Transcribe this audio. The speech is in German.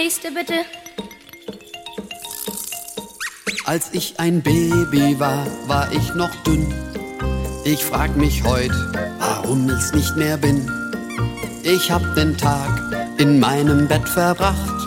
nächste bitte. Als ich ein Baby war, war ich noch dünn. Ich frag mich heute, warum ich's nicht mehr bin. Ich hab den Tag in meinem Bett verbracht